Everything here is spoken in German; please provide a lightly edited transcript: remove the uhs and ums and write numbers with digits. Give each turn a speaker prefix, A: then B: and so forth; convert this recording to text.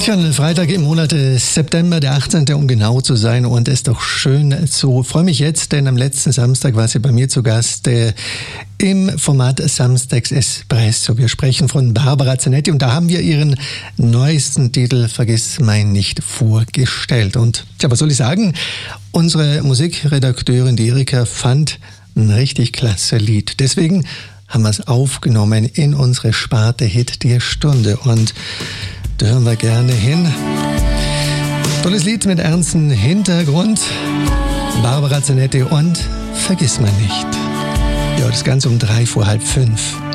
A: Ein Freitag im Monat September, der 18. um genau zu sein, und es ist doch schön so. Freue mich jetzt, denn am letzten Samstag war sie bei mir zu Gast im Format Samstags Espresso. Wir sprechen von Barbara Zanetti und da haben wir ihren neuesten Titel Vergiss mein nicht vorgestellt. Und ja, was soll ich sagen? Unsere Musikredakteurin, die Erika, fand ein richtig klasse Lied. Deswegen haben wir es aufgenommen in unsere Sparte Hit der Stunde und da hören wir gerne hin. Tolles Lied mit ernstem Hintergrund. Barbara Zanetti und Vergiss man nicht. Ja, das Ganze um 3 vor halb 5.